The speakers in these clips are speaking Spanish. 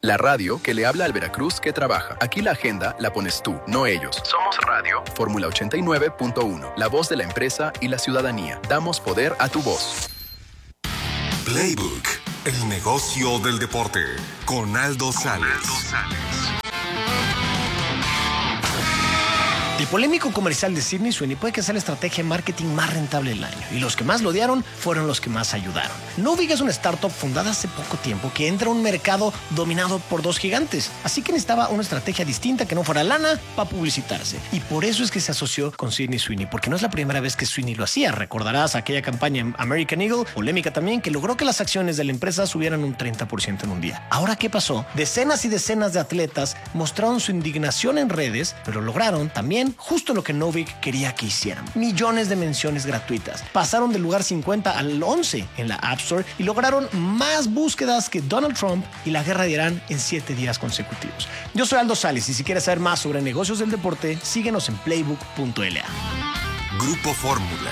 La radio que le habla al Veracruz que trabaja. Aquí la agenda la pones tú, no ellos. Somos Radio Fórmula 89.1, la voz de la empresa y la ciudadanía. Damos poder a tu voz. Playbook, el negocio del deporte, con Aldo Sales. El polémico comercial de Sydney Sweeney puede que sea la estrategia de marketing más rentable del año, y los que más lo odiaron fueron los que más ayudaron. Novig es una startup fundada hace poco tiempo que entra a un mercado dominado por dos gigantes, así que necesitaba una estrategia distinta que no fuera lana para publicitarse, y por eso es que se asoció con Sydney Sweeney, porque no es la primera vez que Sweeney lo hacía. Recordarás aquella campaña en American Eagle, polémica también, que logró que las acciones de la empresa subieran un 30% en un día. Ahora, ¿qué pasó? Decenas y decenas de atletas mostraron su indignación en redes, pero lograron también justo lo que Novig quería que hicieran: millones de menciones gratuitas. Pasaron del lugar 50 al 11 en la App Store y lograron más búsquedas que Donald Trump y la guerra de Irán en 7 días consecutivos. Yo soy Aldo Sales, y si quieres saber más sobre negocios del deporte, síguenos en playbook.la. Grupo Fórmula.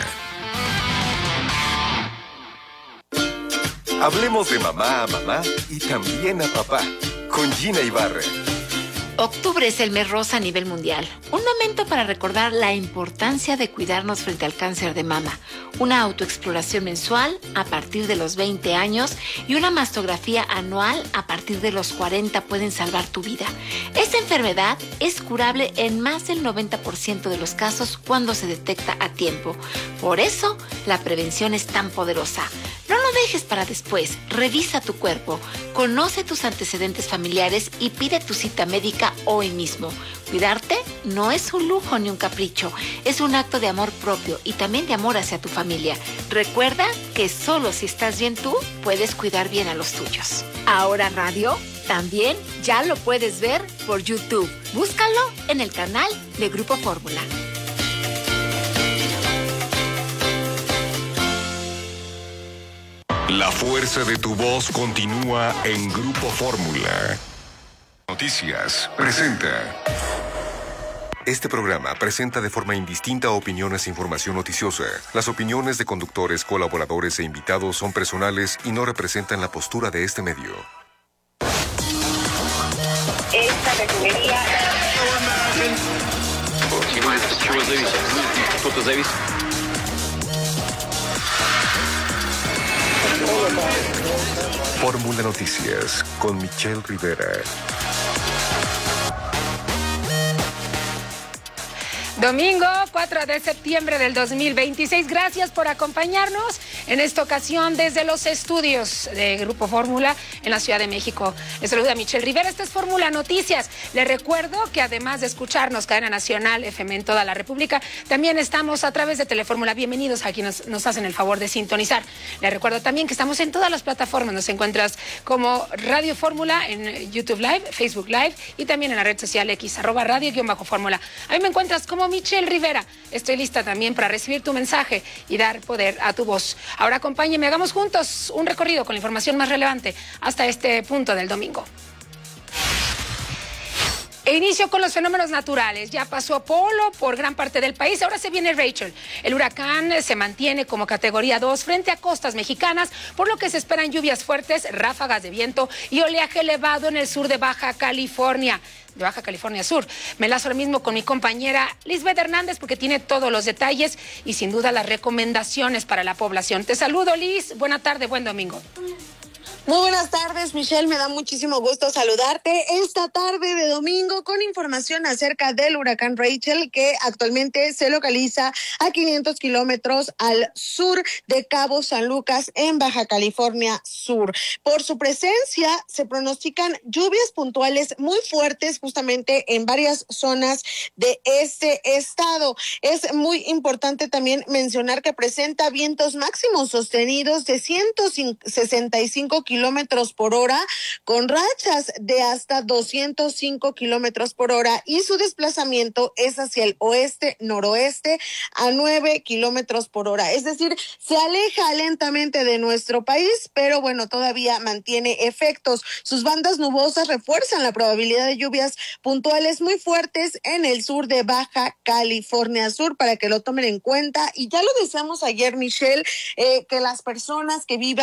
Hablemos de mamá a mamá y también a papá, con Gina Ibarra. Octubre es el mes rosa a nivel mundial. Un momento para recordar la importancia de cuidarnos frente al cáncer de mama. Una autoexploración mensual a partir de los 20 años y una mastografía anual a partir de los 40 pueden salvar tu vida. Esta enfermedad es curable en más del 90% de los casos cuando se detecta a tiempo. Por eso, la prevención es tan poderosa. No lo dejes para después. Revisa tu cuerpo, conoce tus antecedentes familiares y pide tu cita médica hoy mismo. Cuidarte no es un lujo ni un capricho, es un acto de amor propio y también de amor hacia tu familia. Recuerda que solo si estás bien tú, puedes cuidar bien a los tuyos. Ahora Radio también ya lo puedes ver por YouTube. Búscalo en el canal de Grupo Fórmula. La fuerza de tu voz continúa en Grupo Fórmula. Noticias presenta. Este programa presenta de forma indistinta opiniones e información noticiosa. Las opiniones de conductores, colaboradores e invitados son personales y no representan la postura de este medio. Esta refinería... Fórmula Noticias con Michelle Rivera. Domingo 4 de septiembre del 2026. Gracias por acompañarnos en esta ocasión desde los estudios de Grupo Fórmula en la Ciudad de México. Les saluda Michelle Rivera. Esta es Fórmula Noticias. Les recuerdo que además de escucharnos Cadena Nacional FM en toda la República, también estamos a través de Telefórmula. Bienvenidos a quienes nos hacen el favor de sintonizar. Les recuerdo también que estamos en todas las plataformas. Nos encuentras como Radio Fórmula en YouTube Live, Facebook Live y también en la red social X, @radio_fórmula. A mí me encuentras como Michelle Rivera. Estoy lista también para recibir tu mensaje y dar poder a tu voz. Ahora acompáñenme, hagamos juntos un recorrido con la información más relevante hasta este punto del domingo. E inicio con los fenómenos naturales. Ya pasó Apolo por gran parte del país, ahora se viene Rachel. El huracán se mantiene como categoría 2 frente a costas mexicanas, por lo que se esperan lluvias fuertes, ráfagas de viento y oleaje elevado en el sur de Baja California Sur. Me enlazo ahora mismo con mi compañera Lisbeth Hernández porque tiene todos los detalles y sin duda las recomendaciones para la población. Te saludo, Liz. Buena tarde, buen domingo. Muy buenas tardes, Michelle. Me da muchísimo gusto saludarte esta tarde de domingo con información acerca del huracán Rachel, que actualmente se localiza a 500 kilómetros al sur de Cabo San Lucas en Baja California Sur. Por su presencia se pronostican lluvias puntuales muy fuertes justamente en varias zonas de este estado. Es muy importante también mencionar que presenta vientos máximos sostenidos de 165 kilómetros por hora con rachas de hasta 205 kilómetros por hora y su desplazamiento es hacia el oeste-noroeste a 9 kilómetros por hora. Es decir, se aleja lentamente de nuestro país, pero bueno, todavía mantiene efectos. Sus bandas nubosas refuerzan la probabilidad de lluvias puntuales muy fuertes en el sur de Baja California Sur para que lo tomen en cuenta. Y ya lo decíamos ayer, Michelle, que las personas que vivan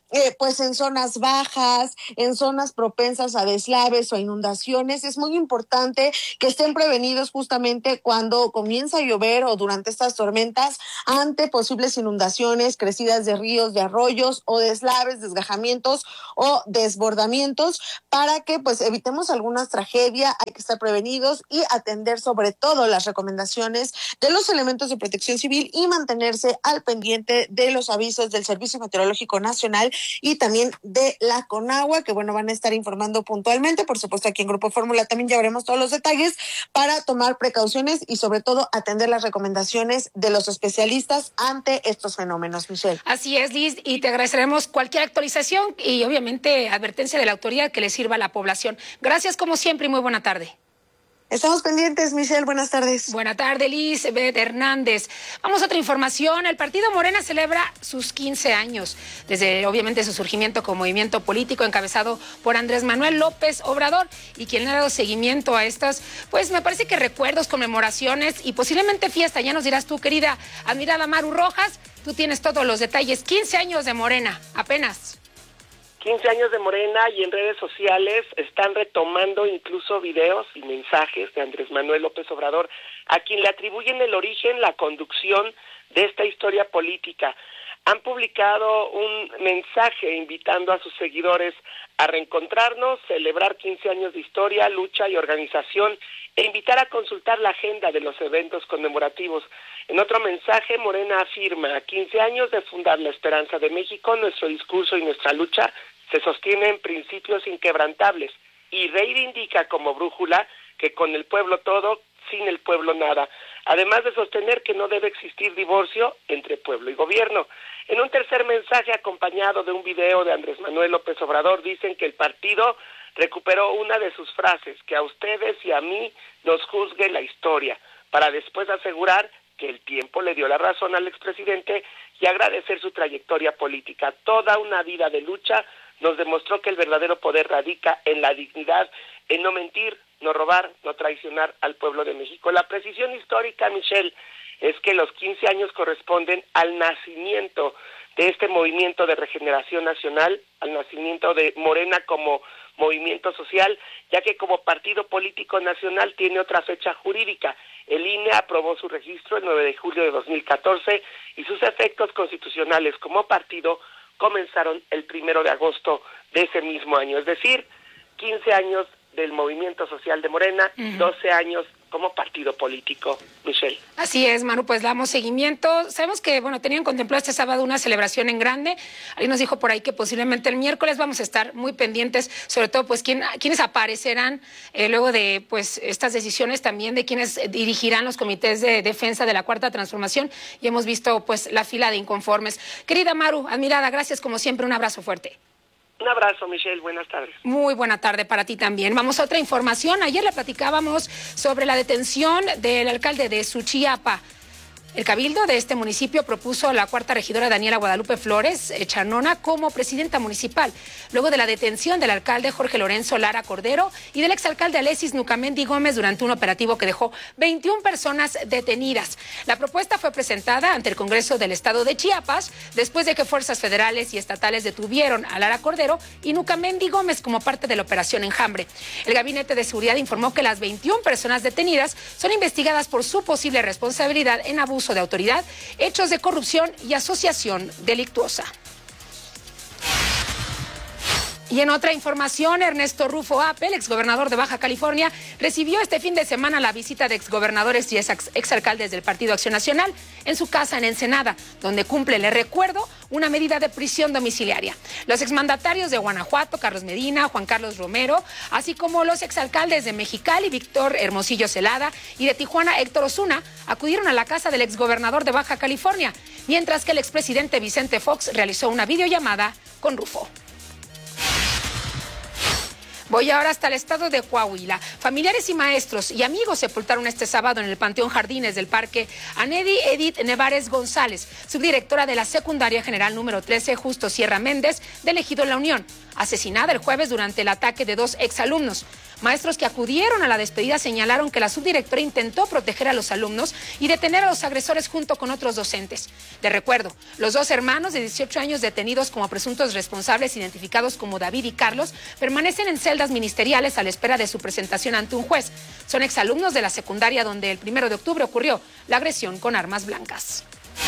pues en zonas bajas, en zonas propensas a deslaves o inundaciones. Es muy importante que estén prevenidos justamente cuando comienza a llover o durante estas tormentas ante posibles inundaciones, crecidas de ríos, de arroyos o deslaves, desgajamientos o desbordamientos, para que pues evitemos alguna tragedia. Hay que estar prevenidos y atender sobre todo las recomendaciones de los elementos de protección civil y mantenerse al pendiente de los avisos del Servicio Meteorológico Nacional y también de la Conagua, que bueno, van a estar informando puntualmente. Por supuesto, aquí en Grupo Fórmula también ya veremos todos los detalles para tomar precauciones y sobre todo atender las recomendaciones de los especialistas ante estos fenómenos, Michelle. Así es, Liz, y te agradeceremos cualquier actualización y obviamente advertencia de la autoridad que le sirva a la población. Gracias como siempre y muy buena tarde. Estamos pendientes, Michelle. Buenas tardes. Buenas tardes, Lisbeth Hernández. Vamos a otra información. El partido Morena celebra sus 15 años, desde obviamente su surgimiento como movimiento político encabezado por Andrés Manuel López Obrador, y quien le ha dado seguimiento a estas, pues me parece que recuerdos, conmemoraciones y posiblemente fiesta. Ya nos dirás tú, querida admirada Maru Rojas, tú tienes todos los detalles. 15 años de Morena, apenas. 15 años de Morena, y en redes sociales están retomando incluso videos y mensajes de Andrés Manuel López Obrador, a quien le atribuyen el origen, la conducción de esta historia política. Han publicado un mensaje invitando a sus seguidores a reencontrarnos, celebrar 15 años de historia, lucha y organización, e invitar a consultar la agenda de los eventos conmemorativos. En otro mensaje, Morena afirma: 15 años de fundar la esperanza de México, nuestro discurso y nuestra lucha se sostiene en principios inquebrantables, y reivindica como brújula que con el pueblo todo, sin el pueblo nada, además de sostener que no debe existir divorcio entre pueblo y gobierno. En un tercer mensaje, acompañado de un video de Andrés Manuel López Obrador, dicen que el partido recuperó una de sus frases: que a ustedes y a mí nos juzgue la historia, para después asegurar que el tiempo le dio la razón al expresidente y agradecer su trayectoria política. Toda una vida de lucha nos demostró que el verdadero poder radica en la dignidad, en no mentir, no robar, no traicionar al pueblo de México. La precisión histórica, Michelle, es que los 15 años corresponden al nacimiento de este movimiento de regeneración nacional, al nacimiento de Morena como movimiento social, ya que como partido político nacional tiene otra fecha jurídica. El INE aprobó su registro el 9 de julio de 2014 y sus efectos constitucionales como partido comenzaron el 1 de agosto de ese mismo año. Es decir, 15 años del movimiento social de Morena, 12 años como partido político, Michelle. Así es, Manu, pues damos seguimiento. Sabemos que, bueno, tenían contemplado este sábado una celebración en grande. Alguien nos dijo por ahí que posiblemente el miércoles. Vamos a estar muy pendientes, sobre todo, pues, quiénes aparecerán luego de, pues, estas decisiones, también de quienes dirigirán los comités de defensa de la Cuarta Transformación. Y hemos visto, pues, la fila de inconformes. Querida Maru, admirada, gracias como siempre, un abrazo fuerte. Un abrazo, Michelle. Buenas tardes. Muy buena tarde para ti también. Vamos a otra información. Ayer le platicábamos sobre la detención del alcalde de Suchiapa. El cabildo de este municipio propuso a la cuarta regidora Daniela Guadalupe Flores Chanona como presidenta municipal, luego de la detención del alcalde Jorge Lorenzo Lara Cordero y del exalcalde Alexis Nucamendi Gómez durante un operativo que dejó 21 personas detenidas. La propuesta fue presentada ante el Congreso del Estado de Chiapas después de que fuerzas federales y estatales detuvieron a Lara Cordero y Nucamendi Gómez como parte de la operación Enjambre. El Gabinete de Seguridad informó que las 21 personas detenidas son investigadas por su posible responsabilidad en abuso de autoridad, hechos de corrupción y asociación delictuosa. Y en otra información, Ernesto Rufo Apel, exgobernador de Baja California, recibió este fin de semana la visita de exgobernadores y exalcaldes del Partido Acción Nacional en su casa en Ensenada, donde cumple, le recuerdo, una medida de prisión domiciliaria. Los exmandatarios de Guanajuato, Carlos Medina, Juan Carlos Romero, así como los exalcaldes de Mexicali, Víctor Hermosillo Celada, y de Tijuana, Héctor Osuna, acudieron a la casa del exgobernador de Baja California, mientras que el expresidente Vicente Fox realizó una videollamada con Rufo. Voy ahora hasta el estado de Coahuila. Familiares y maestros y amigos sepultaron este sábado en el Panteón Jardines del Parque a Nedi Edith Nevares González, subdirectora de la Secundaria General número 13 Justo Sierra Méndez del Ejido La Unión, asesinada el jueves durante el ataque de 2 exalumnos. Maestros que acudieron a la despedida señalaron que la subdirectora intentó proteger a los alumnos y detener a los agresores junto con otros docentes. De recuerdo, los dos hermanos de 18 años detenidos como presuntos responsables, identificados como David y Carlos, permanecen en celdas ministeriales a la espera de su presentación ante un juez. Son exalumnos de la secundaria donde el 1 de octubre ocurrió la agresión con armas blancas.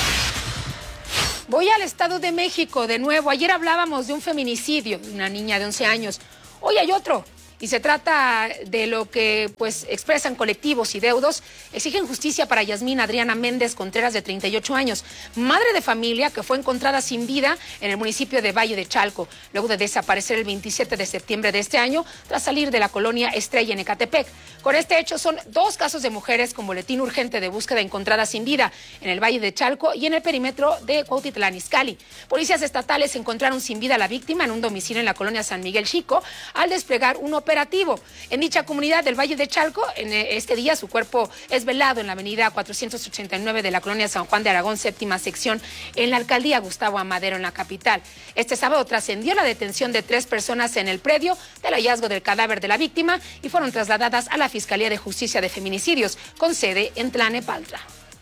Voy al Estado de México de nuevo. Ayer hablábamos de un feminicidio de una niña de 11 años. Hoy hay otro. Y se trata de lo que expresan colectivos y deudos. Exigen justicia para Yasmín Adriana Méndez Contreras, de 38 años, madre de familia que fue encontrada sin vida en el municipio de Valle de Chalco, luego de desaparecer el 27 de septiembre de este año tras salir de la colonia Estrella en Ecatepec. Con este hecho son 2 casos de mujeres con boletín urgente de búsqueda encontradas sin vida en el Valle de Chalco y en el perímetro de Cuautitlán Izcalli. Policías estatales encontraron sin vida a la víctima en un domicilio en la colonia San Miguel Chico al desplegar un operativo. En dicha comunidad del Valle de Chalco, en este día su cuerpo es velado en la avenida 489 de la colonia San Juan de Aragón, séptima sección, en la alcaldía Gustavo Amadero, en la capital. Este sábado trascendió la detención de 3 personas en el predio del hallazgo del cadáver de la víctima y fueron trasladadas a la Fiscalía de Justicia de Feminicidios, con sede en Tlanepantla.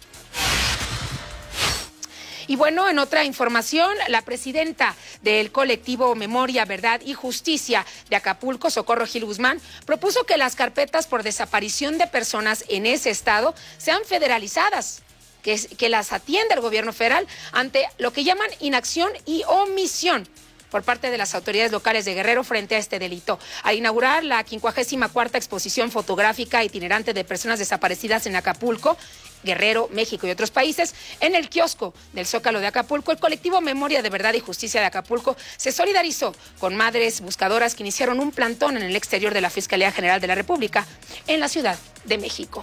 Y bueno, en otra información, la presidenta del colectivo Memoria, Verdad y Justicia de Acapulco, Socorro Gil Guzmán, propuso que las carpetas por desaparición de personas en ese estado sean federalizadas, que las atienda el gobierno federal ante lo que llaman inacción y omisión por parte de las autoridades locales de Guerrero frente a este delito. Al inaugurar la 54ª exposición fotográfica itinerante de personas desaparecidas en Acapulco, Guerrero, México y otros países, en el kiosco del Zócalo de Acapulco, el colectivo Memoria de Verdad y Justicia de Acapulco se solidarizó con madres buscadoras que iniciaron un plantón en el exterior de la Fiscalía General de la República en la Ciudad de México.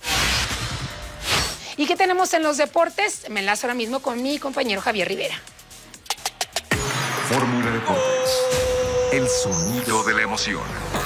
¿Y qué tenemos en los deportes? Me enlazo ahora mismo con mi compañero Javier Rivera. Fórmula Deportes, el sonido de la emoción.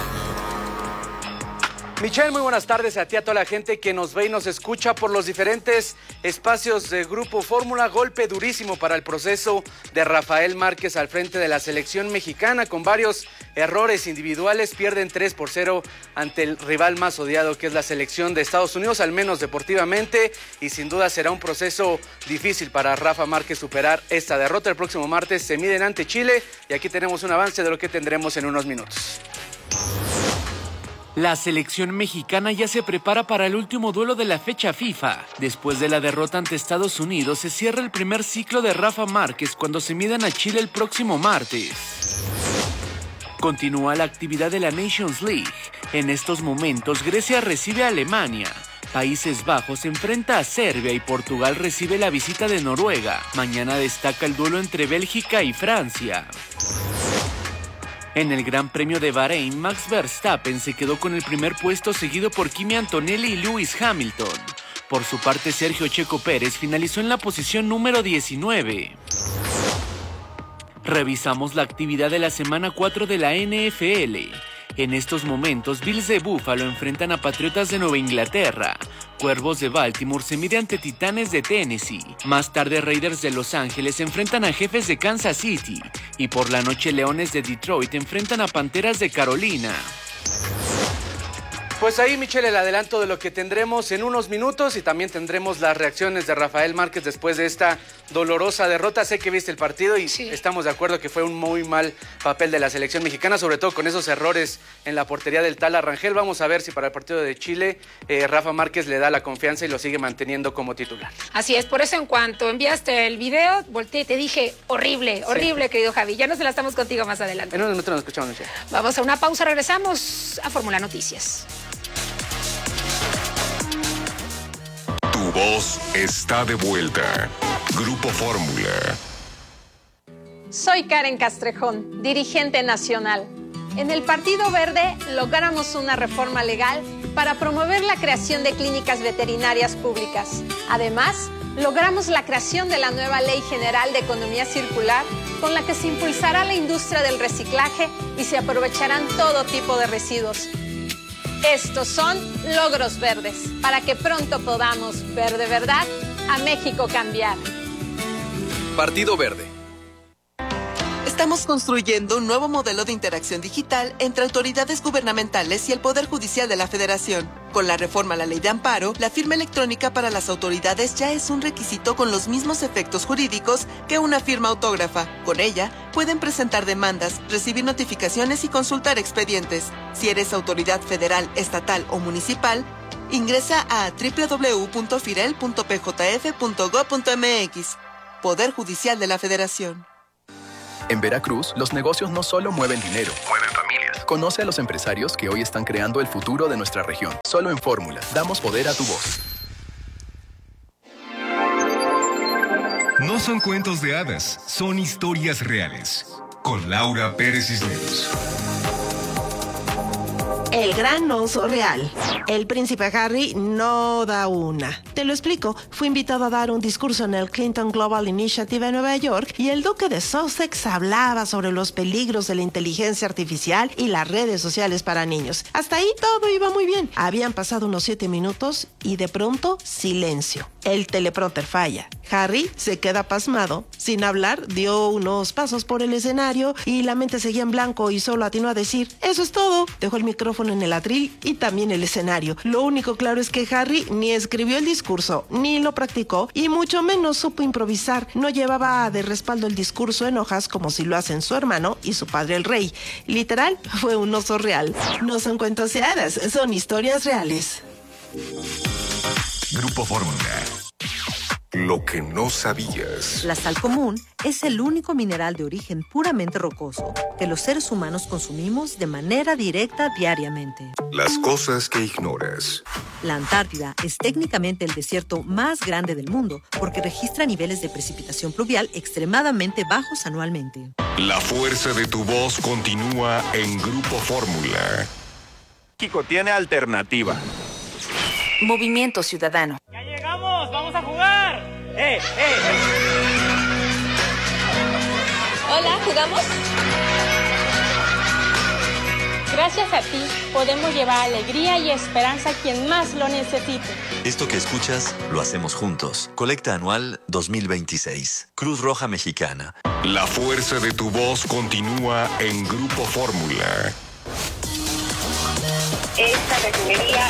Michelle, muy buenas tardes a ti, a toda la gente que nos ve y nos escucha por los diferentes espacios de Grupo Fórmula. Golpe durísimo para el proceso de Rafael Márquez al frente de la selección mexicana, con varios errores individuales. Pierden 3-0 ante el rival más odiado, que es la selección de Estados Unidos, al menos deportivamente, y sin duda será un proceso difícil para Rafa Márquez superar esta derrota. El próximo martes se miden ante Chile y aquí tenemos un avance de lo que tendremos en unos minutos. La selección mexicana ya se prepara para el último duelo de la fecha FIFA. Después de la derrota ante Estados Unidos, se cierra el primer ciclo de Rafa Márquez cuando se midan a Chile el próximo martes. Continúa la actividad de la Nations League. En estos momentos, Grecia recibe a Alemania. Países Bajos enfrenta a Serbia y Portugal recibe la visita de Noruega. Mañana destaca el duelo entre Bélgica y Francia. En el Gran Premio de Bahrein, Max Verstappen se quedó con el primer puesto, seguido por Kimi Antonelli y Lewis Hamilton. Por su parte, Sergio Checo Pérez finalizó en la posición número 19. Revisamos la actividad de la semana 4 de la NFL. En estos momentos, Bills de Buffalo enfrentan a Patriotas de Nueva Inglaterra. Cuervos de Baltimore se mide ante Titanes de Tennessee. Más tarde, Raiders de Los Ángeles enfrentan a Jefes de Kansas City. Y por la noche, Leones de Detroit enfrentan a Panteras de Carolina. Pues ahí, Michelle, el adelanto de lo que tendremos en unos minutos, y también tendremos las reacciones de Rafael Márquez después de esta dolorosa derrota. Sé que viste el partido y sí, estamos de acuerdo que fue un muy mal papel de la selección mexicana, sobre todo con esos errores en la portería del Tala Rangel. Vamos a ver si para el partido de Chile Rafa Márquez le da la confianza y lo sigue manteniendo como titular. Así es, por eso en cuanto enviaste el video, volteé y te dije, horrible, horrible, sí, querido Javi. Ya nos enlazamos contigo más adelante. En unos minutos nos escuchamos, Michelle. Vamos a una pausa, regresamos a Fórmula Noticias. Tu voz está de vuelta. Grupo Fórmula. Soy Karen Castrejón, dirigente nacional. En el Partido Verde logramos una reforma legal para promover la creación de clínicas veterinarias públicas. Además, logramos la creación de la nueva Ley General de Economía Circular, con la que se impulsará la industria del reciclaje y se aprovecharán todo tipo de residuos. Estos son logros verdes, para que pronto podamos ver de verdad a México cambiar. Partido Verde. Estamos construyendo un nuevo modelo de interacción digital entre autoridades gubernamentales y el Poder Judicial de la Federación. Con la reforma a la Ley de Amparo, la firma electrónica para las autoridades ya es un requisito con los mismos efectos jurídicos que una firma autógrafa. Con ella, pueden presentar demandas, recibir notificaciones y consultar expedientes. Si eres autoridad federal, estatal o municipal, ingresa a www.firel.pjf.gov.mx. Poder Judicial de la Federación. En Veracruz, los negocios no solo mueven dinero, mueven familias. Conoce a los empresarios que hoy están creando el futuro de nuestra región. Solo en Fórmula, damos poder a tu voz. No son cuentos de hadas, son historias reales. Con Laura Pérez Cisneros. El gran oso real. El príncipe Harry no da una. Te lo explico. Fue invitado a dar un discurso en el Clinton Global Initiative en Nueva York y el duque de Sussex hablaba sobre los peligros de la inteligencia artificial y las redes sociales para niños. Hasta ahí todo iba muy bien. Habían pasado unos 7 minutos y de pronto silencio. El teleprompter falla. Harry se queda pasmado. Sin hablar, dio unos pasos por el escenario y la mente seguía en blanco y solo atinó a decir: "Eso es todo". Dejó el micrófono en el atril y también el escenario. Lo único claro es que Harry ni escribió el discurso, ni lo practicó y mucho menos supo improvisar. No llevaba de respaldo el discurso en hojas como si lo hacen su hermano y su padre el rey. Literal, fue un oso real. No son cuentos de hadas, son historias reales. Grupo Fórmula. Lo que no sabías. La sal común es el único mineral de origen puramente rocoso que los seres humanos consumimos de manera directa diariamente. Las cosas que ignoras. La Antártida es técnicamente el desierto más grande del mundo porque registra niveles de precipitación pluvial extremadamente bajos anualmente. La fuerza de tu voz continúa en Grupo Fórmula. México tiene alternativa. Movimiento Ciudadano. ¡Ya llegamos! ¡Vamos a jugar! Hola, ¿jugamos? Gracias a ti, podemos llevar alegría y esperanza a quien más lo necesite. Esto que escuchas, lo hacemos juntos. Colecta anual 2026. Cruz Roja Mexicana. La fuerza de tu voz continúa en Grupo Fórmula. Esta refinería...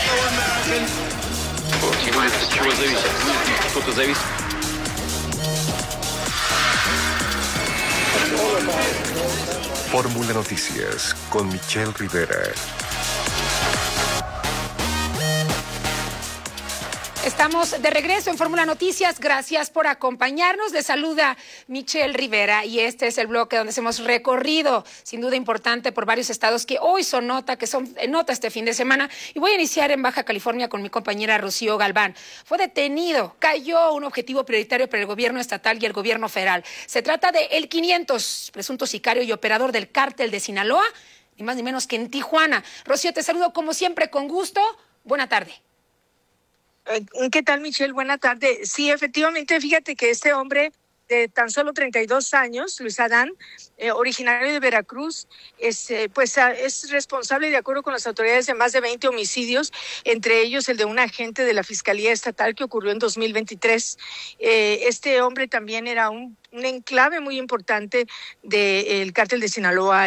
Fórmula Noticias con Michelle Rivera. Estamos de regreso en Fórmula Noticias. Gracias por acompañarnos. Les saluda Michelle Rivera y este es el bloque donde hemos recorrido, sin duda importante, por varios estados que hoy son nota, que son nota este fin de semana. Y voy a iniciar en Baja California con mi compañera Rocío Galván. Fue detenido, cayó un objetivo prioritario para el gobierno estatal y el gobierno federal. Se trata de El 500, presunto sicario y operador del cártel de Sinaloa, ni más ni menos que en Tijuana. Rocío, te saludo como siempre con gusto. Buena tarde. ¿Qué tal, Michelle? Buena tarde. Sí, efectivamente, fíjate que este hombre de tan solo 32 años, Luis Adán, originario de Veracruz, es responsable, de acuerdo con las autoridades, de más de 20 homicidios, entre ellos el de un agente de la Fiscalía Estatal que ocurrió en 2023. Este hombre también era un enclave muy importante del cártel de Sinaloa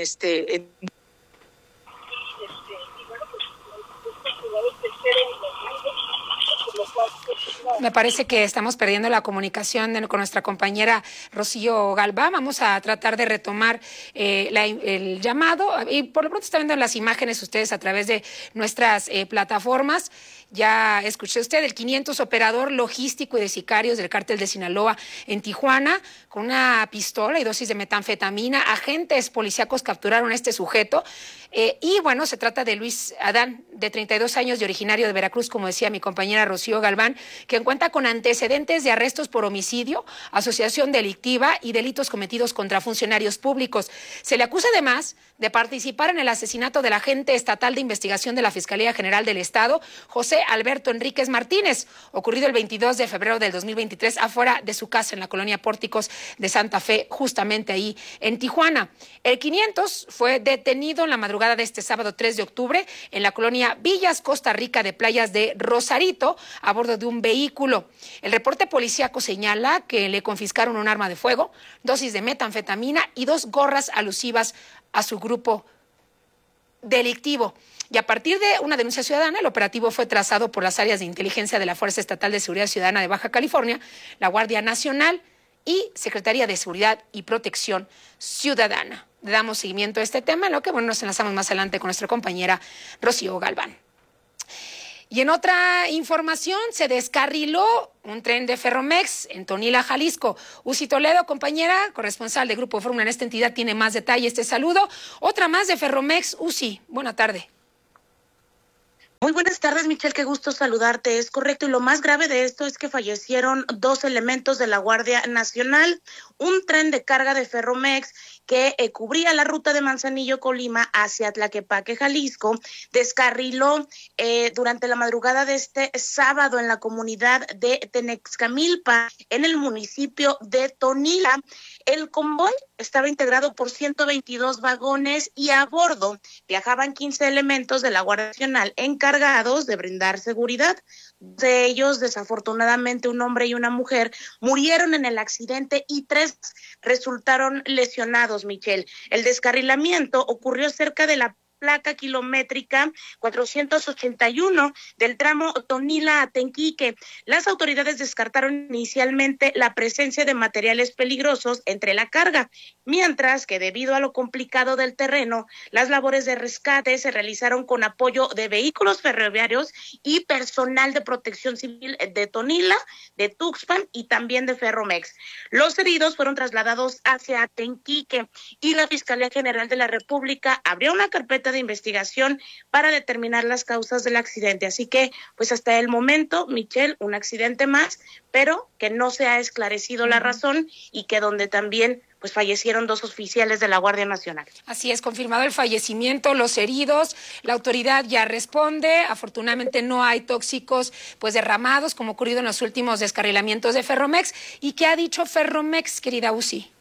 Me parece que estamos perdiendo la comunicación con nuestra compañera Rocío Galván. Vamos a tratar de retomar el llamado. Y por lo pronto están viendo las imágenes ustedes a través de nuestras plataformas. Ya escuché usted, el 500 operador logístico y de sicarios del cártel de Sinaloa en Tijuana, con una pistola y dosis de metanfetamina. Agentes policíacos capturaron a este sujeto. Y bueno, se trata de Luis Adán, de 32 años, de originario de Veracruz, como decía mi compañera Rocío Galván, que cuenta con antecedentes de arrestos por homicidio, asociación delictiva y delitos cometidos contra funcionarios públicos. Se le acusa además de participar en el asesinato del agente estatal de investigación de la Fiscalía General del Estado, José Alberto Enríquez Martínez, ocurrido el 22 de febrero del 2023 afuera de su casa en la colonia Pórticos de Santa Fe, justamente ahí en Tijuana. El 500 fue detenido en la madrugada de este sábado 3 de octubre en la colonia Villas, Costa Rica de Playas de Rosarito, a bordo de un vehículo. El reporte policíaco señala que le confiscaron un arma de fuego, dosis de metanfetamina y 2 gorras alusivas a su grupo delictivo. Y a partir de una denuncia ciudadana, el operativo fue trazado por las áreas de inteligencia de la Fuerza Estatal de Seguridad Ciudadana de Baja California, la Guardia Nacional y Secretaría de Seguridad y Protección Ciudadana. Le damos seguimiento a este tema, en lo que nos enlazamos más adelante con nuestra compañera Rocío Galván. Y en otra información, se descarriló un tren de Ferromex en Tonila, Jalisco. Uzi Toledo, compañera, corresponsal de Grupo Fórmula en esta entidad, tiene más detalles. Te saludo. Otra más de Ferromex. Uzi, buena tarde. Muy buenas tardes, Michelle, qué gusto saludarte. Es correcto, y lo más grave de esto es que fallecieron 2 elementos de la Guardia Nacional. Un tren de carga de Ferromex que cubría la ruta de Manzanillo, Colima, hacia Tlaquepaque, Jalisco, descarriló durante la madrugada de este sábado en la comunidad de Tenexcamilpa, en el municipio de Tonila. El convoy estaba integrado por 122 vagones y a bordo viajaban 15 elementos de la Guardia Nacional encargados de brindar seguridad. De ellos, desafortunadamente, un hombre y una mujer murieron en el accidente y 3 resultaron lesionados, Michelle. El descarrilamiento ocurrió cerca de la placa kilométrica 481 del tramo Tonila a Tenquique. Las autoridades descartaron inicialmente la presencia de materiales peligrosos entre la carga, mientras que debido a lo complicado del terreno, las labores de rescate se realizaron con apoyo de vehículos ferroviarios y personal de protección civil de Tonila, de Tuxpan y también de Ferromex. Los heridos fueron trasladados hacia Tenquique y la Fiscalía General de la República abrió una carpeta de investigación para determinar las causas del accidente. Así que, pues hasta el momento, Michelle, un accidente más, pero que no se ha esclarecido la razón y que donde también pues fallecieron 2 oficiales de la Guardia Nacional. Así es, confirmado el fallecimiento, los heridos, la autoridad ya responde. Afortunadamente no hay tóxicos pues derramados como ocurrido en los últimos descarrilamientos de Ferromex. ¿Y qué ha dicho Ferromex, querida Uzi?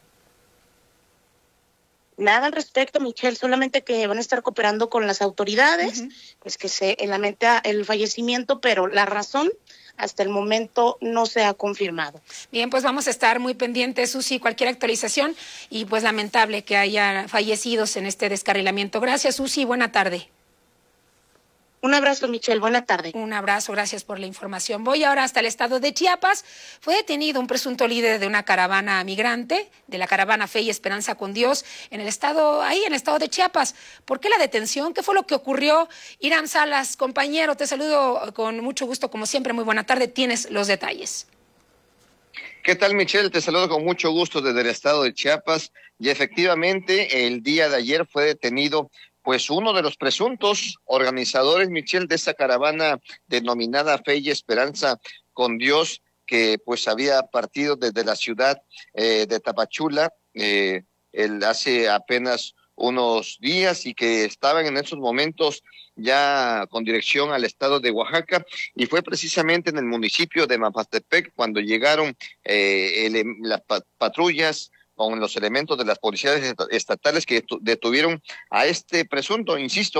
Nada al respecto, Michelle, solamente que van a estar cooperando con las autoridades, pues que se lamenta el fallecimiento, pero la razón hasta el momento no se ha confirmado. Bien, pues vamos a estar muy pendientes, Susi, cualquier actualización, y pues lamentable que haya fallecidos en este descarrilamiento. Gracias, Susi, buena tarde. Un abrazo, Michelle, buena tarde. Un abrazo, gracias por la información. Voy ahora hasta el estado de Chiapas. Fue detenido un presunto líder de una caravana migrante, de la caravana Fe y Esperanza con Dios, en el estado de Chiapas. ¿Por qué la detención? ¿Qué fue lo que ocurrió? Irán Salas, compañero, te saludo con mucho gusto, como siempre, muy buena tarde. Tienes los detalles. ¿Qué tal, Michelle? Te saludo con mucho gusto desde el estado de Chiapas. Y efectivamente, el día de ayer fue detenido pues uno de los presuntos organizadores, Michelle, de esa caravana denominada Fe y Esperanza con Dios, que pues había partido desde la ciudad de Tapachula hace apenas unos días y que estaban en esos momentos ya con dirección al estado de Oaxaca, y fue precisamente en el municipio de Mapastepec cuando llegaron las patrullas con los elementos de las policías estatales que detuvieron a este presunto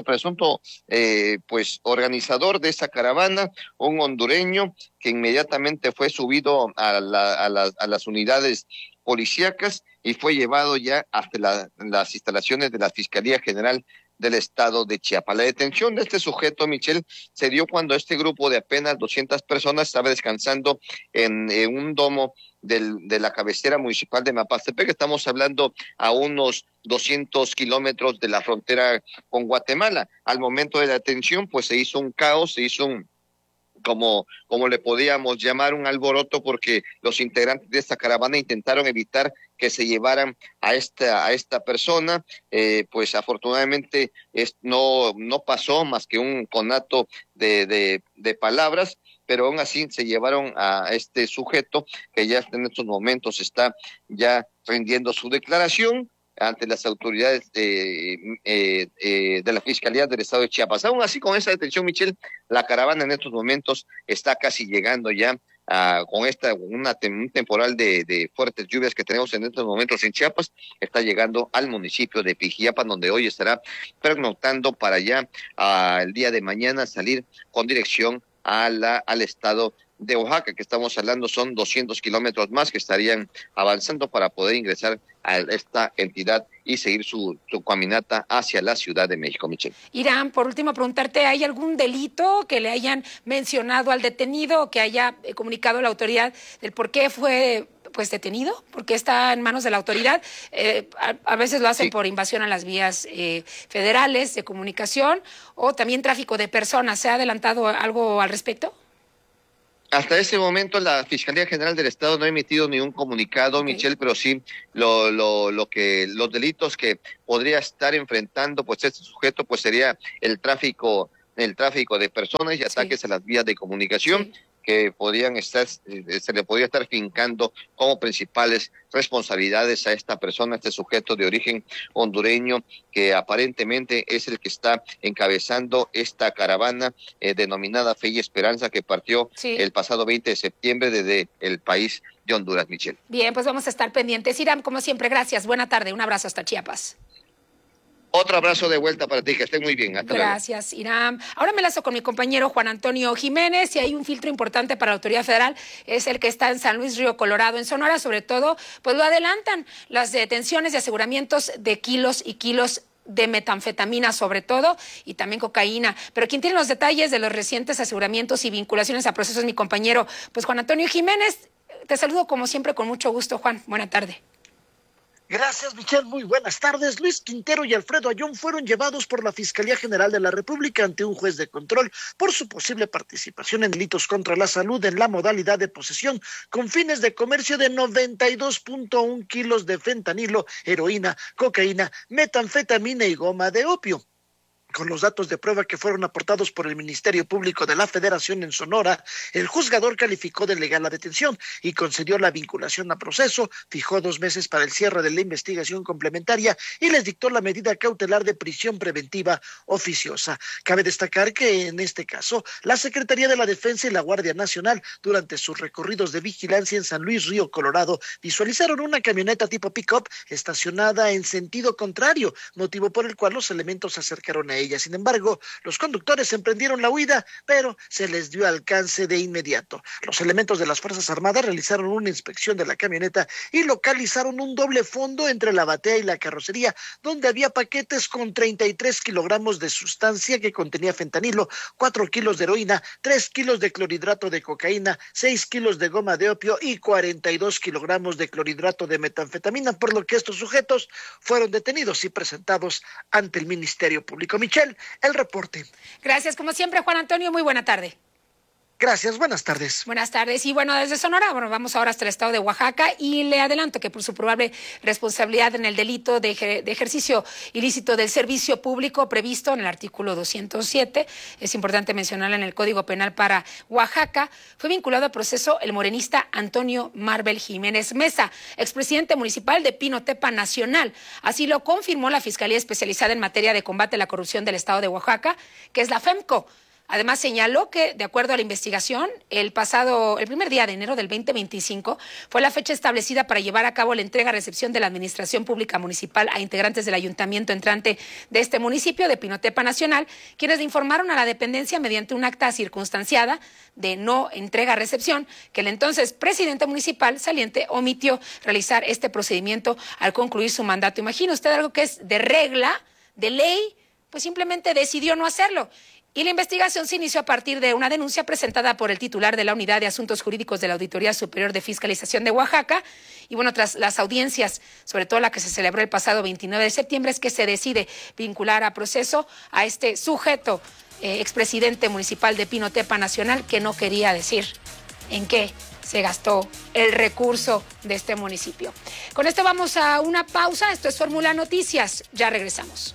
pues organizador de esa caravana, un hondureño que inmediatamente fue subido a las unidades policíacas y fue llevado ya hasta las instalaciones de la Fiscalía General del estado de Chiapas. La detención de este sujeto, Michelle, se dio cuando este grupo de apenas 200 personas estaba descansando en un domo de la cabecera municipal de Mapastepec. Estamos hablando a unos 200 kilómetros de la frontera con Guatemala. Al momento de la detención, pues se hizo un caos, se hizo como le podíamos llamar, un alboroto, porque los integrantes de esta caravana intentaron evitar que se llevaran a esta persona. Pues afortunadamente no pasó más que un conato de palabras, pero aún así se llevaron a este sujeto que ya en estos momentos está ya rindiendo su declaración. ante las autoridades de la Fiscalía del Estado de Chiapas. Aún así, con esa detención, Michelle, la caravana en estos momentos está casi llegando ya con un temporal de fuertes lluvias que tenemos en estos momentos en Chiapas, está llegando al municipio de Pijiapan, donde hoy estará pernoctando para ya el día de mañana salir con dirección al estado de Oaxaca, que estamos hablando son 200 kilómetros más que estarían avanzando para poder ingresar a esta entidad y seguir su caminata hacia la Ciudad de México, Michelle. Irán, por último, preguntarte, ¿hay algún delito que le hayan mencionado al detenido o que haya comunicado la autoridad del por qué fue detenido? Porque está en manos de la autoridad. A veces lo hacen por invasión a las vías federales de comunicación o también tráfico de personas. ¿Se ha adelantado algo al respecto? Hasta ese momento la Fiscalía General del Estado no ha emitido ningún comunicado, Michelle, pero sí los delitos que podría estar enfrentando pues este sujeto pues sería el tráfico de personas y ataques a las vías de comunicación. Que se le podría estar fincando como principales responsabilidades a esta persona, este sujeto de origen hondureño, que aparentemente es el que está encabezando esta caravana denominada Fe y Esperanza, que partió el pasado 20 de septiembre desde el país de Honduras, Michelle. Bien, pues vamos a estar pendientes. Irán, como siempre, gracias. Buena tarde. Un abrazo hasta Chiapas. Otro abrazo de vuelta para ti, que estén muy bien. Hasta Gracias, Irán. Ahora me lazo con mi compañero Juan Antonio Jiménez, y hay un filtro importante para la autoridad federal, es el que está en San Luis Río Colorado, en Sonora, sobre todo, pues lo adelantan las detenciones y aseguramientos de kilos y kilos de metanfetamina sobre todo, y también cocaína. Pero quien tiene los detalles de los recientes aseguramientos y vinculaciones a procesos es mi compañero, pues Juan Antonio Jiménez. Te saludo como siempre con mucho gusto, Juan. Buena tarde. Gracias, Michelle. Muy buenas tardes. Luis Quintero y Alfredo Ayón fueron llevados por la Fiscalía General de la República ante un juez de control por su posible participación en delitos contra la salud en la modalidad de posesión con fines de comercio de 92.1 kilos de fentanilo, heroína, cocaína, metanfetamina y goma de opio. Con los datos de prueba que fueron aportados por el Ministerio Público de la Federación en Sonora, el juzgador calificó de legal la detención y concedió la vinculación a proceso, fijó 2 meses para el cierre de la investigación complementaria y les dictó la medida cautelar de prisión preventiva oficiosa. Cabe destacar que en este caso, la Secretaría de la Defensa y la Guardia Nacional, durante sus recorridos de vigilancia en San Luis Río Colorado, visualizaron una camioneta tipo pick-up estacionada en sentido contrario, motivo por el cual los elementos se acercaron a ella. Sin embargo, los conductores emprendieron la huida, pero se les dio alcance de inmediato. Los elementos de las Fuerzas Armadas realizaron una inspección de la camioneta y localizaron un doble fondo entre la batea y la carrocería, donde había paquetes con 33 kilogramos de sustancia que contenía fentanilo, 4 kilos de heroína, 3 kilos de clorhidrato de cocaína, 6 kilos de goma de opio y 42 kilogramos de clorhidrato de metanfetamina, por lo que estos sujetos fueron detenidos y presentados ante el Ministerio Público. Michelle, el reporte. Gracias, como siempre, Juan Antonio. Muy buena tarde. Gracias, buenas tardes. Buenas tardes. Y bueno, desde Sonora, vamos ahora hasta el estado de Oaxaca y le adelanto que por su probable responsabilidad en el delito de ejercicio ilícito del servicio público previsto en el artículo 207, es importante mencionarlo en el Código Penal para Oaxaca, fue vinculado a proceso el morenista Antonio Marvel Jiménez Mesa, expresidente municipal de Pinotepa Nacional. Así lo confirmó la Fiscalía Especializada en Materia de Combate a la Corrupción del estado de Oaxaca, que es la FEMCO. Además, señaló que, de acuerdo a la investigación, el primer día de enero del 2025 fue la fecha establecida para llevar a cabo la entrega-recepción de la Administración Pública Municipal a integrantes del ayuntamiento entrante de este municipio de Pinotepa Nacional, quienes le informaron a la dependencia mediante un acta circunstanciada de no entrega-recepción que el entonces presidente municipal saliente omitió realizar este procedimiento al concluir su mandato. Imagina usted algo que es de regla, de ley, pues simplemente decidió no hacerlo. Y la investigación se inició a partir de una denuncia presentada por el titular de la Unidad de Asuntos Jurídicos de la Auditoría Superior de Fiscalización de Oaxaca. Y bueno, tras las audiencias, sobre todo la que se celebró el pasado 29 de septiembre, es que se decide vincular a proceso a este sujeto, expresidente municipal de Pinotepa Nacional, que no quería decir en qué se gastó el recurso de este municipio. Con esto vamos a una pausa. Esto es Fórmula Noticias. Ya regresamos.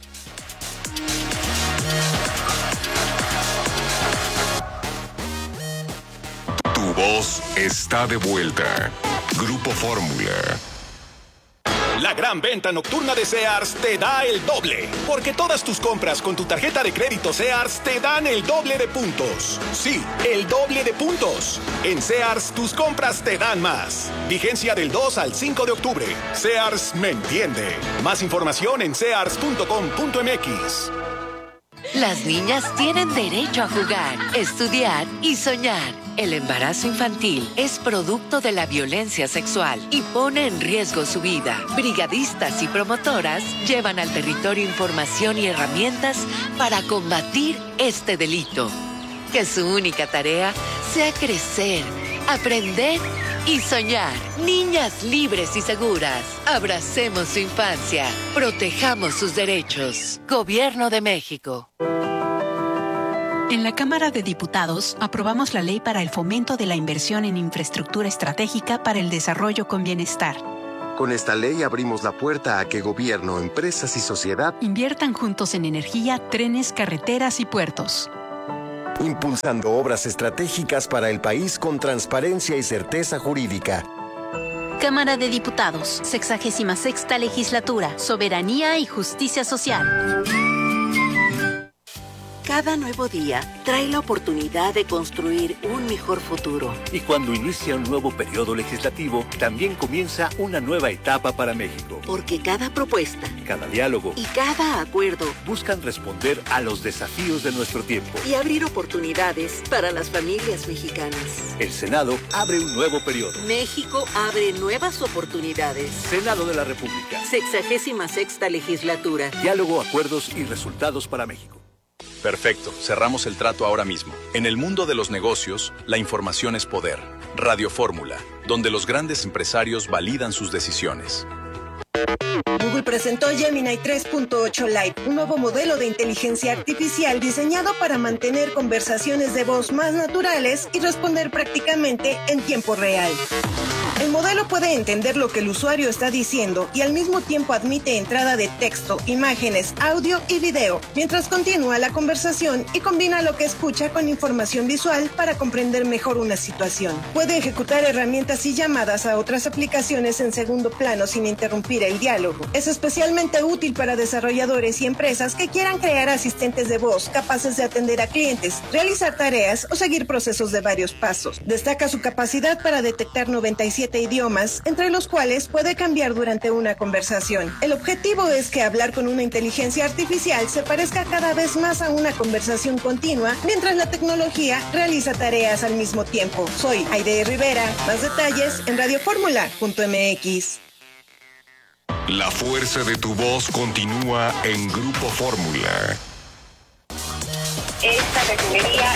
Tu voz está de vuelta. Grupo Fórmula. La gran venta nocturna de Sears te da el doble, porque todas tus compras con tu tarjeta de crédito Sears te dan el doble de puntos. Sí, el doble de puntos. En Sears, tus compras te dan más. Vigencia del 2 al 5 de octubre. Sears me entiende. Más información en sears.com.mx. Las niñas tienen derecho a jugar, estudiar y soñar. El embarazo infantil es producto de la violencia sexual y pone en riesgo su vida. Brigadistas y promotoras llevan al territorio información y herramientas para combatir este delito. Que su única tarea sea crecer, aprender y soñar. Niñas libres y seguras. Abracemos su infancia. Protejamos sus derechos. Gobierno de México. En la Cámara de Diputados aprobamos la ley para el fomento de la inversión en infraestructura estratégica para el desarrollo con bienestar. Con esta ley abrimos la puerta a que gobierno, empresas y sociedad inviertan juntos en energía, trenes, carreteras y puertos. Impulsando obras estratégicas para el país con transparencia y certeza jurídica. Cámara de Diputados, 66ª Legislatura, Soberanía y Justicia Social. Cada nuevo día trae la oportunidad de construir un mejor futuro. Y cuando inicia un nuevo periodo legislativo, también comienza una nueva etapa para México. Porque cada propuesta, cada diálogo y cada acuerdo buscan responder a los desafíos de nuestro tiempo y abrir oportunidades para las familias mexicanas. El Senado abre un nuevo periodo. México abre nuevas oportunidades. Senado de la República. 66ª Legislatura. Diálogo, acuerdos y resultados para México. Perfecto, cerramos el trato ahora mismo. En el mundo de los negocios, la información es poder. Radio Fórmula, donde los grandes empresarios validan sus decisiones. Google presentó Gemini 3.8 Lite, un nuevo modelo de inteligencia artificial diseñado para mantener conversaciones de voz más naturales y responder prácticamente en tiempo real. El modelo puede entender lo que el usuario está diciendo y al mismo tiempo admite entrada de texto, imágenes, audio y video, mientras continúa la conversación y combina lo que escucha con información visual para comprender mejor una situación. Puede ejecutar herramientas y llamadas a otras aplicaciones en segundo plano sin interrumpir el diálogo. Es especialmente útil para desarrolladores y empresas que quieran crear asistentes de voz capaces de atender a clientes, realizar tareas o seguir procesos de varios pasos. Destaca su capacidad para detectar 97 idiomas, entre los cuales puede cambiar durante una conversación. El objetivo es que hablar con una inteligencia artificial se parezca cada vez más a una conversación continua, mientras la tecnología realiza tareas al mismo tiempo. Soy Aide Rivera. Más detalles en radioformula.mx. La fuerza de tu voz continúa en Grupo Fórmula. Esta refinería...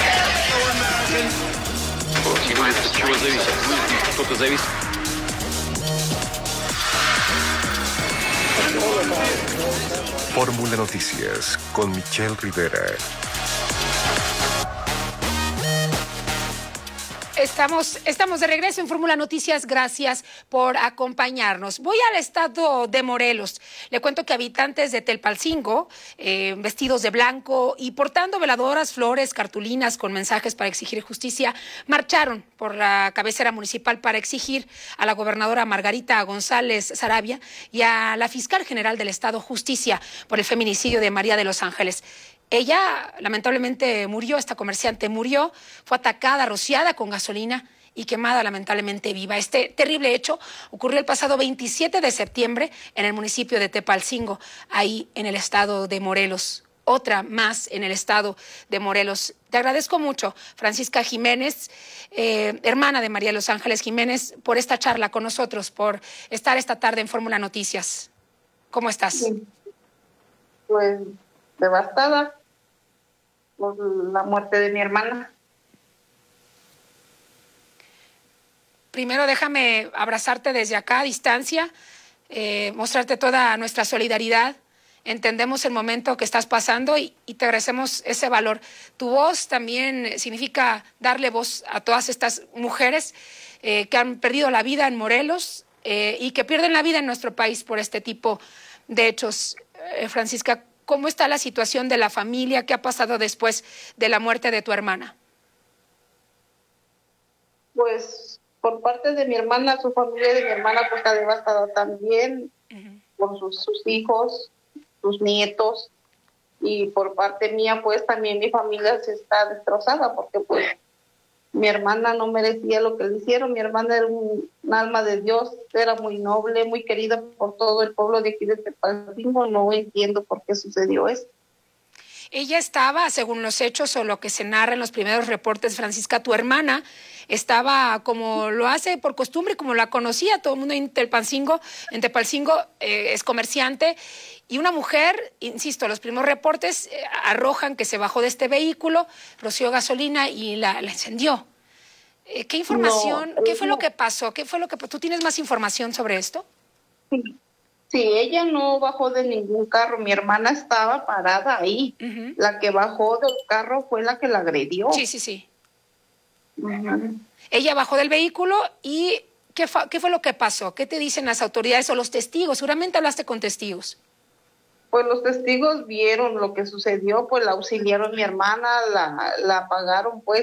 Fórmula Noticias con Michelle Rivera. Estamos de regreso en Fórmula Noticias. Gracias por acompañarnos. Voy al estado de Morelos. Le cuento que habitantes de Telpalcingo, vestidos de blanco y portando veladoras, flores, cartulinas con mensajes para exigir justicia, marcharon por la cabecera municipal para exigir a la gobernadora Margarita González Sarabia y a la fiscal general del estado justicia por el feminicidio de María de los Ángeles. Ella lamentablemente murió, esta comerciante murió, fue atacada, rociada con gasolina y quemada lamentablemente viva. Este terrible hecho ocurrió el pasado 27 de septiembre en el municipio de Tepalcingo, ahí en el estado de Morelos. Otra más en el estado de Morelos. Te agradezco mucho, Francisca Jiménez, hermana de María de los Ángeles Jiménez, por esta charla con nosotros, por estar esta tarde en Fórmula Noticias. ¿Cómo estás? Sí. Pues devastada por la muerte de mi hermana. Primero déjame abrazarte desde acá a distancia, mostrarte toda nuestra solidaridad. Entendemos el momento que estás pasando y te agradecemos ese valor. Tu voz también significa darle voz a todas estas mujeres que han perdido la vida en Morelos y que pierden la vida en nuestro país por este tipo de hechos. Francisca, ¿cómo está la situación de la familia? ¿Qué ha pasado después de la muerte de tu hermana? Pues por parte de mi hermana, su familia de mi hermana pues está devastada también. por sus hijos, sus nietos, y por parte mía pues también mi familia se está destrozada porque pues mi hermana no merecía lo que le hicieron. Mi hermana era un alma de Dios, era muy noble, muy querida por todo el pueblo de aquí de Tepalcingo. No entiendo por qué sucedió eso. Ella estaba, según los hechos o lo que se narra en los primeros reportes, Francisca, tu hermana, estaba como lo hace por costumbre, como la conocía todo el mundo en Tepalcingo, es comerciante, y una mujer, insisto, los primeros reportes arrojan que se bajó de este vehículo, roció gasolina y la encendió. ¿Qué información, qué fue lo que pasó? ¿Tú tienes más información sobre esto? Sí, ella no bajó de ningún carro, mi hermana estaba parada ahí. La que bajó del carro fue la que la agredió. Sí. Ella bajó del vehículo y ¿qué fue lo que pasó? ¿Qué te dicen las autoridades o los testigos? Seguramente hablaste con testigos. Pues los testigos vieron lo que sucedió, pues la auxiliaron mi hermana, la apagaron pues